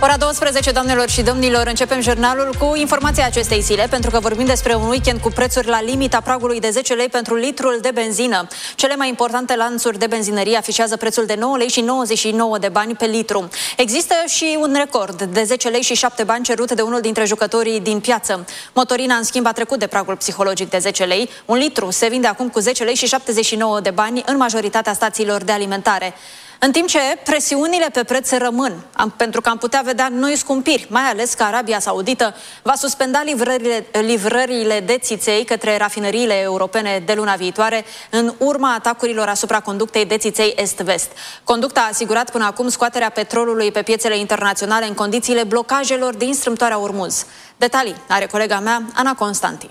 Ora 12, doamnelor și domnilor, începem jurnalul cu informația acestei zile, pentru că vorbim despre un weekend cu prețuri la limita pragului de 10 lei pentru litrul de benzină. Cele mai importante lanțuri de benzinărie afișează prețul de 9 lei și 99 de bani pe litru. Există și un record de 10 lei și 7 bani cerut de unul dintre jucătorii din piață. Motorina, în schimb, a trecut de pragul psihologic de 10 lei. Un litru se vinde acum cu 10 lei și 79 de bani în majoritatea stațiilor de alimentare. În timp ce presiunile pe preț rămân, pentru că am putea vedea noi scumpiri, mai ales că Arabia Saudită va suspenda livrările de țiței către rafinăriile europene de luna viitoare, în urma atacurilor asupra conductei de țiței est-vest. Conducta a asigurat până acum scoaterea petrolului pe piețele internaționale în condițiile blocajelor din strâmtoarea Ormuz. Detalii are colega mea, Ana Constantin.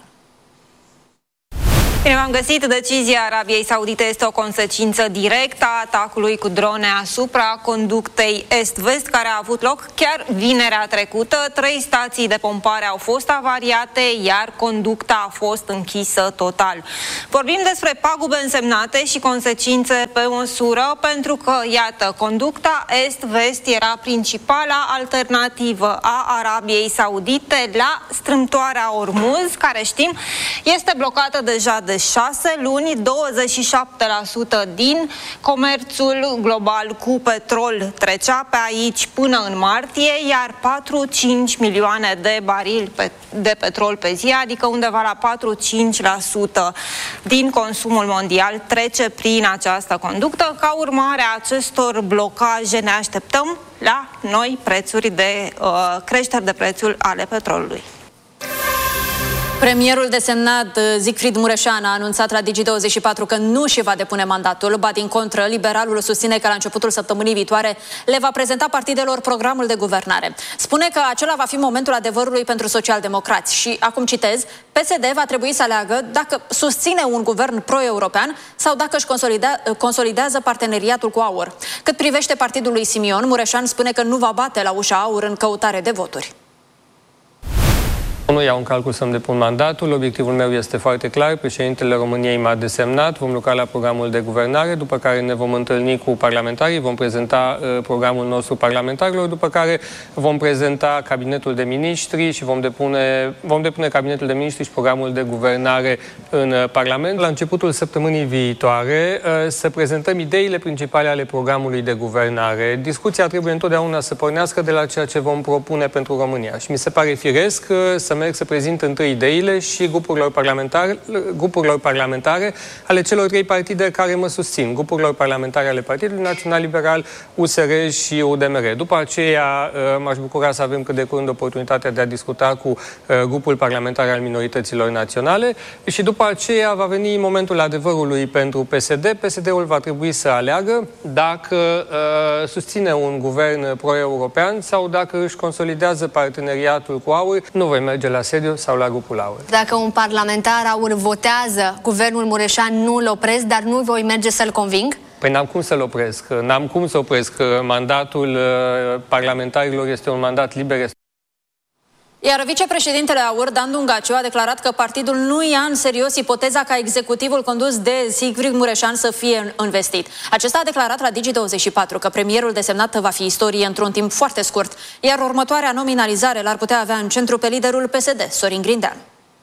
Bine v-am găsit. Decizia Arabiei Saudite este o consecință directă a atacului cu drone asupra conductei est-vest, care a avut loc chiar vinerea trecută. 3 stații de pompare au fost avariate, iar conducta a fost închisă total. Vorbim despre pagube însemnate și consecințe pe măsură, pentru că, iată, conducta est-vest era principala alternativă a Arabiei Saudite la strâmtoarea Ormuz, care știm este blocată deja de 6 luni. 27% din comerțul global cu petrol trecea pe aici până în martie, iar 4-5 milioane de barili de petrol pe zi, adică undeva la 4-5% din consumul mondial trece prin această conductă. Ca urmare a acestor blocaje ne așteptăm la noi prețuri de creșteri de prețuri ale petrolului. Premierul desemnat Siegfried Mureșan a anunțat la Digi24 că nu își va depune mandatul, ba din contră, liberalul susține că la începutul săptămânii viitoare le va prezenta partidelor programul de guvernare. Spune că acela va fi momentul adevărului pentru socialdemocrați și, acum citez, PSD va trebui să aleagă dacă susține un guvern pro-european sau dacă își consolidează parteneriatul cu AUR. Cât privește partidul lui Simion, Mureșan spune că nu va bate la ușa AUR în căutare de voturi. Nu iau în calcul să-mi depun mandatul. Obiectivul meu este foarte clar. Președintele României m-a desemnat. Vom lucra la programul de guvernare, după care ne vom întâlni cu parlamentarii, vom prezenta programul nostru parlamentarilor, după care vom prezenta cabinetul de miniștri și vom depune cabinetul de miniștri și programul de guvernare în Parlament. La începutul săptămânii viitoare să prezentăm ideile principale ale programului de guvernare. Discuția trebuie întotdeauna să pornească de la ceea ce vom propune pentru România. Și mi se pare firesc să merg să prezint întâi ideile și grupurilor parlamentare ale celor 3 partide care mă susțin, grupurilor parlamentare ale Partidului Național Liberal, USR și UDMR. După aceea m-aș bucura să avem cât de curând oportunitatea de a discuta cu grupul parlamentar al minorităților naționale și după aceea va veni momentul adevărului pentru PSD. PSD-ul va trebui să aleagă dacă susține un guvern pro-european sau dacă își consolidează parteneriatul cu AUR. Nu voi merge la sediu sau la grupul AUR. Dacă un parlamentar AUR votează guvernul Mureșan, nu îl opresc, dar nu voi merge să-l conving? Păi n-am cum să-l opresc. N-am cum să opresc. Mandatul parlamentarilor este un mandat liber. Iar vicepreședintele AUR, Dan Dungaciu, a declarat că partidul nu ia în serios ipoteza ca executivul condus de Siegfried Mureșan să fie investit. Acesta a declarat la Digi24 că premierul desemnat va fi istorie într-un timp foarte scurt, iar următoarea nominalizare l-ar putea avea în centru pe liderul PSD, Sorin Grindeanu.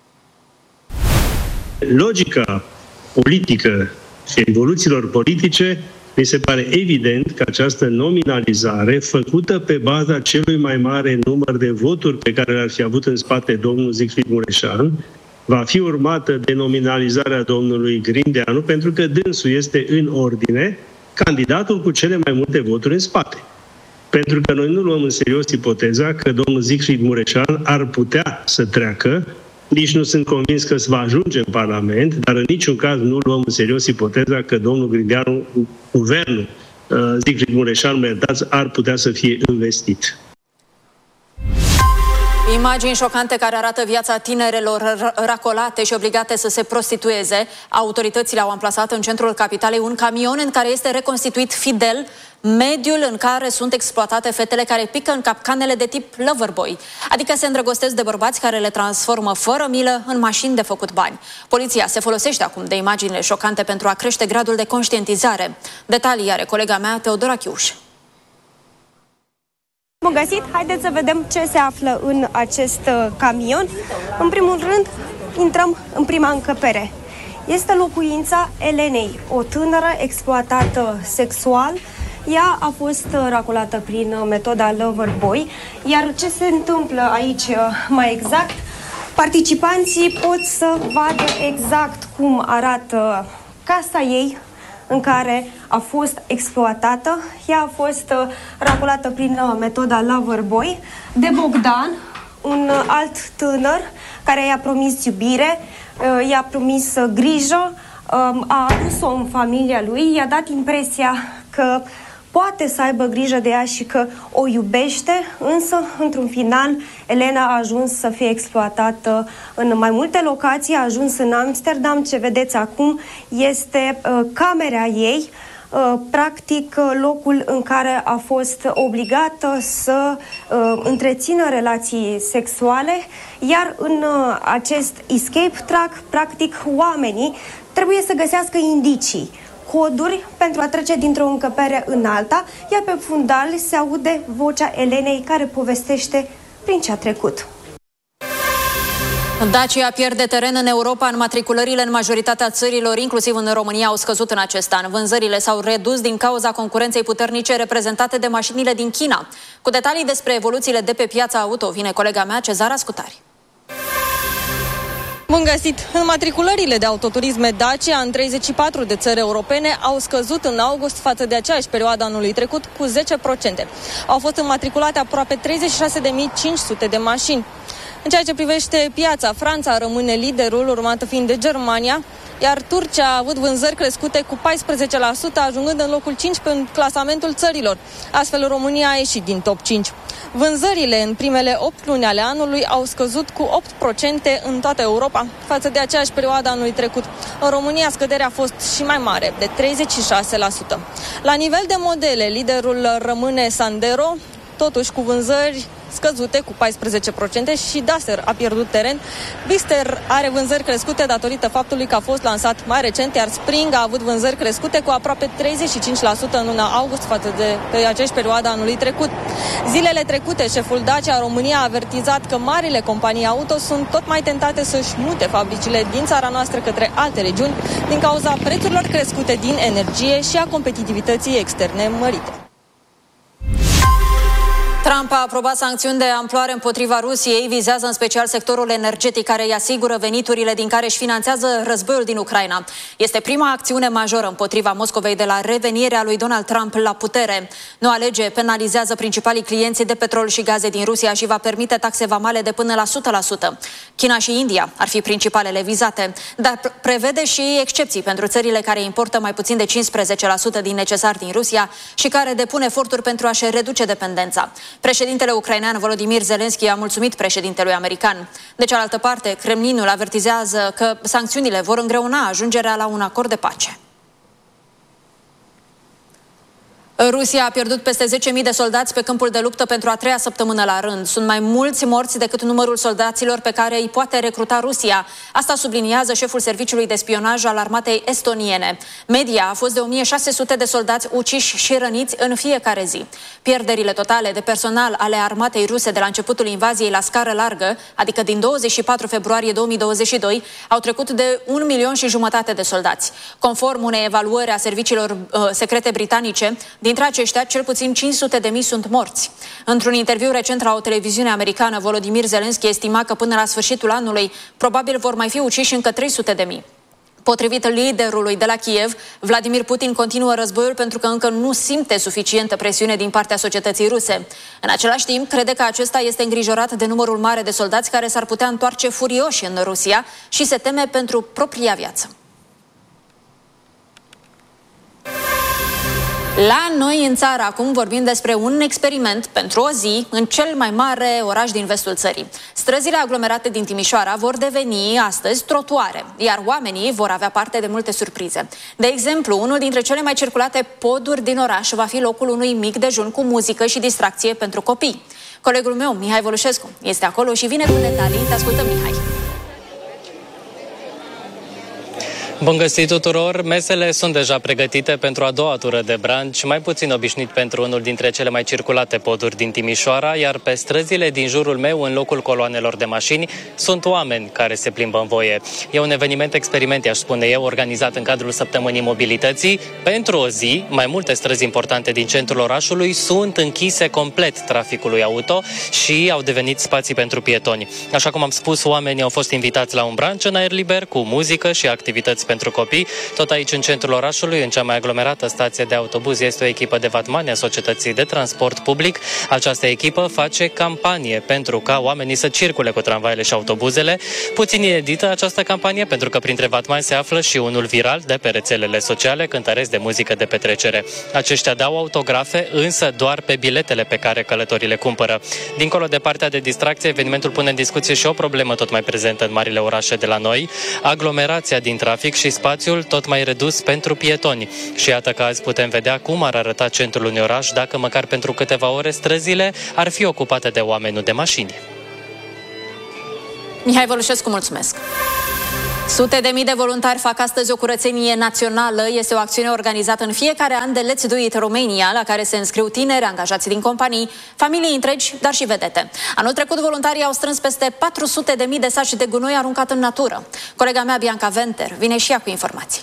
Logica politică și evoluțiilor politice, mi se pare evident că această nominalizare, făcută pe baza celui mai mare număr de voturi pe care le-ar fi avut în spate domnul Siegfried Mureșan, va fi urmată de nominalizarea domnului Grindeanu, pentru că dânsul este în ordine candidatul cu cele mai multe voturi în spate. Pentru că noi nu luăm în serios ipoteza că domnul Siegfried Mureșan ar putea să treacă. Nici nu sunt convins că se va ajunge în Parlament, dar în niciun caz nu luăm în serios ipoteza că domnul Grindeanu, guvernul Siegfried Mureșan, ar putea să fie investit. Imagini șocante care arată viața tinerelor racolate și obligate să se prostitueze. Autoritățile au amplasat în centrul capitalei un camion în care este reconstituit fidel mediul în care sunt exploatate fetele care pică în capcanele de tip loverboy, adică se îndrăgostesc de bărbați care le transformă fără milă în mașini de făcut bani. Poliția se folosește acum de imaginile șocante pentru a crește gradul de conștientizare. Detalii are colega mea, Teodora Chiuș. Bun găsit! Haideți să vedem ce se află în acest camion. În primul rând, intrăm în prima încăpere. Este locuința Elenei, o tânără exploatată sexual. Ea a fost racolată prin metoda Loverboy. Iar ce se întâmplă aici mai exact? Participanții pot să vadă exact cum arată casa ei în care a fost exploatată. Ea a fost racolată prin metoda Loverboy de Bogdan, un alt tânăr care i-a promis iubire, i-a promis grijă, a adus-o în familia lui, i-a dat impresia că poate să aibă grijă de ea și că o iubește, însă, într-un final, Elena a ajuns să fie exploatată în mai multe locații, a ajuns în Amsterdam. Ce vedeți acum este camera ei, practic locul în care a fost obligată să întrețină relații sexuale, iar în acest escape track, practic, oamenii trebuie să găsească indicii, coduri pentru a trece dintr-o încăpere în alta, iar pe fundal se aude vocea Elenei care povestește prin ce a trecut. Dacia pierde teren în Europa. Înmatriculările în majoritatea țărilor, inclusiv în România, au scăzut în acest an. Vânzările s-au redus din cauza concurenței puternice reprezentate de mașinile din China. Cu detalii despre evoluțiile de pe piața auto vine colega mea, Cezara Scutari. Bun găsit! Înmatriculările de autoturisme Dacia în 34 de țări europene au scăzut în august față de aceeași perioadă anului trecut cu 10%. Au fost înmatriculate aproape 36.500 de mașini. În ceea ce privește piața, Franța rămâne liderul, urmată fiind de Germania, iar Turcia a avut vânzări crescute cu 14%, ajungând în locul 5 pe clasamentul țărilor. Astfel, România a ieșit din top 5. Vânzările în primele 8 luni ale anului au scăzut cu 8% în toată Europa, față de aceeași perioadă anului trecut. În România, scăderea a fost și mai mare, de 36%. La nivel de modele, liderul rămâne Sandero, totuși cu vânzări scăzute cu 14% și Duster a pierdut teren. Bicester are vânzări crescute datorită faptului că a fost lansat mai recent, iar Spring a avut vânzări crescute cu aproape 35% în luna august față de pe aceeași perioadă anului trecut. Zilele trecute, șeful Dacia România a avertizat că marile companii auto sunt tot mai tentate să-și mute fabricile din țara noastră către alte regiuni din cauza prețurilor crescute din energie și a competitivității externe mărite. Trump a aprobat sancțiuni de amploare împotriva Rusiei, vizează în special sectorul energetic care îi asigură veniturile din care își finanțează războiul din Ucraina. Este prima acțiune majoră împotriva Moscovei de la revenirea lui Donald Trump la putere. Noua lege penalizează principalii clienți de petrol și gaze din Rusia și va permite taxe vamale de până la 100%. China și India ar fi principalele vizate, dar prevede și excepții pentru țările care importă mai puțin de 15% din necesar din Rusia și care depun eforturi pentru a-și reduce dependența. Președintele ucrainean Volodymyr Zelensky a mulțumit președintelui american. De cealaltă parte, Kremlinul avertizează că sancțiunile vor îngreuna ajungerea la un acord de pace. Rusia a pierdut peste 10.000 de soldați pe câmpul de luptă pentru a treia săptămână la rând. Sunt mai mulți morți decât numărul soldaților pe care îi poate recruta Rusia. Asta subliniază șeful serviciului de spionaj al armatei estoniene. Media a fost de 1.600 de soldați uciși și răniți în fiecare zi. Pierderile totale de personal ale armatei ruse de la începutul invaziei la scară largă, adică din 24 februarie 2022, au trecut de 1,5 milioni de soldați. Conform unei evaluări a serviciilor secrete britanice, dintre aceștia, cel puțin 500.000 sunt morți. Într-un interviu recent la o televiziune americană, Volodymyr Zelensky estima că până la sfârșitul anului probabil vor mai fi uciși încă 300.000. Potrivit liderului de la Kiev, Vladimir Putin continuă războiul pentru că încă nu simte suficientă presiune din partea societății ruse. În același timp, crede că acesta este îngrijorat de numărul mare de soldați care s-ar putea întoarce furioși în Rusia și se teme pentru propria viață. La noi în țară acum vorbim despre un experiment pentru o zi în cel mai mare oraș din vestul țării. Străzile aglomerate din Timișoara vor deveni astăzi trotuare, iar oamenii vor avea parte de multe surprize. De exemplu, unul dintre cele mai circulate poduri din oraș va fi locul unui mic dejun cu muzică și distracție pentru copii. Colegul meu, Mihai Volușescu, este acolo și vine cu detalii. Te ascultăm, Mihai. Bun găsit tuturor! Mesele sunt deja pregătite pentru a doua tură de brunch, mai puțin obișnuit pentru unul dintre cele mai circulate poduri din Timișoara, iar pe străzile din jurul meu, în locul coloanelor de mașini, sunt oameni care se plimbă în voie. E un eveniment experiment, aș spune eu, organizat în cadrul Săptămânii Mobilității. Pentru o zi, mai multe străzi importante din centrul orașului sunt închise complet traficului auto și au devenit spații pentru pietoni. Așa cum am spus, oamenii au fost invitați la un brunch în aer liber, cu muzică și activități pentru copii. Tot aici, în centrul orașului, în cea mai aglomerată stație de autobuz, este o echipă de vatmani a Societății de Transport Public. Această echipă face campanie pentru ca oamenii să circule cu tramvaiele și autobuzele. Puțin inedită această campanie, pentru că printre vatmani se află și unul viral de pe rețelele sociale, cântăreți de muzică de petrecere. Aceștia dau autografe, însă doar pe biletele pe care călătorii le cumpără. Dincolo de partea de distracție, evenimentul pune în discuție și o problemă tot mai prezentă în marile orașe de la noi: aglomerația din trafic și spațiul tot mai redus pentru pietoni. Și iată că azi putem vedea cum ar arăta centrul unui oraș dacă măcar pentru câteva ore străzile ar fi ocupate de oameni, nu de mașini. Mihai Vălușescu, mulțumesc! Sute de mii de voluntari fac astăzi o curățenie națională. Este o acțiune organizată în fiecare an de Let's Do It Romania, la care se înscriu tineri, angajați din companii, familii întregi, dar și vedete. Anul trecut, voluntarii au strâns peste 400.000 de saci de gunoi aruncat în natură. Colega mea, Bianca Venter, vine și ea cu informații.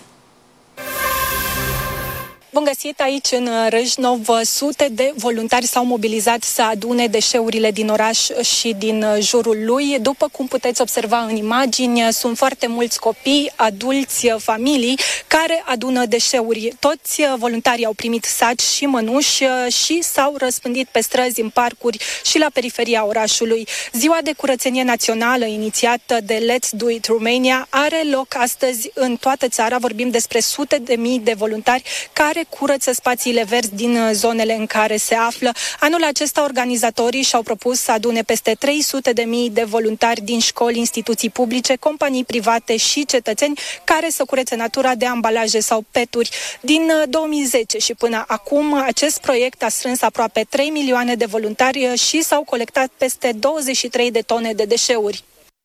Bun găsit! Aici, în Râșnov, sute de voluntari s-au mobilizat să adune deșeurile din oraș și din jurul lui. După cum puteți observa în imagini, sunt foarte mulți copii, adulți, familii care adună deșeuri. Toți voluntarii au primit saci și mănuși și s-au răspândit pe străzi, în parcuri și la periferia orașului. Ziua de curățenie națională, inițiată de Let's Do It Romania, are loc astăzi în toată țara. Vorbim despre sute de mii de voluntari care curăță spațiile verzi din zonele în care se află. Anul acesta, organizatorii și-au propus să adune peste 300.000 de voluntari din școli, instituții publice, companii private și cetățeni care să curețe natura de ambalaje sau peturi. Din 2010 și până acum, acest proiect a strâns aproape 3 milioane de voluntari și s-au colectat peste 23 de tone de deșeuri.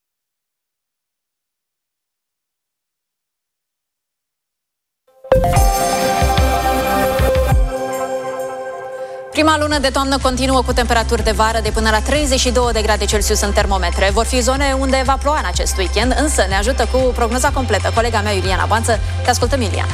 Prima lună de toamnă continuă cu temperaturi de vară de până la 32 de grade Celsius în termometre. Vor fi zone unde va ploua în acest weekend, însă ne ajută cu prognoza completă colega mea Iuliana Banță. Te ascultăm, Iuliana.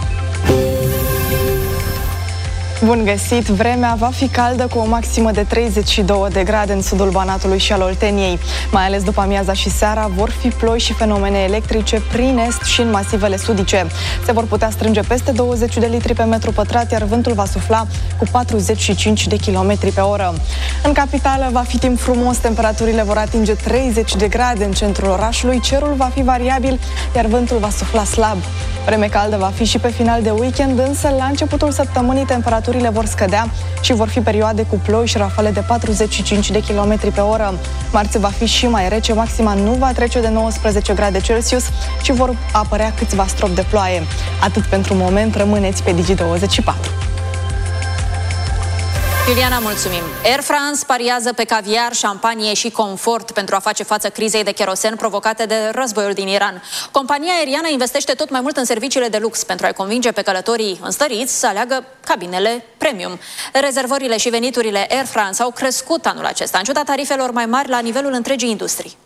Bun găsit! Vremea va fi caldă cu o maximă de 32 de grade în sudul Banatului și al Olteniei. Mai ales după amiaza și seara vor fi ploi și fenomene electrice prin est și în masivele sudice. Se vor putea strânge peste 20 de litri pe metru pătrat, iar vântul va sufla cu 45 de km pe oră. În capitală va fi timp frumos, temperaturile vor atinge 30 de grade în centrul orașului, cerul va fi variabil, iar vântul va sufla slab. Vreme caldă va fi și pe final de weekend, însă la începutul săptămânii temperaturile vor scădea și vor fi perioade cu ploi și rafale de 45 de km pe oră. Marți va fi și mai rece, maxima nu va trece de 19 grade Celsius și vor apărea câțiva stropi de ploaie. Atât pentru moment, rămâneți pe Digi24. Iuliana, mulțumim! Air France pariază pe caviar, șampanie și confort pentru a face față crizei de kerosen provocate de războiul din Iran. Compania aeriană investește tot mai mult în serviciile de lux pentru a-i convinge pe călătorii înstăriți să aleagă cabinele premium. Rezervările și veniturile Air France au crescut anul acesta, în ciuda tarifelor mai mari la nivelul întregii industrii.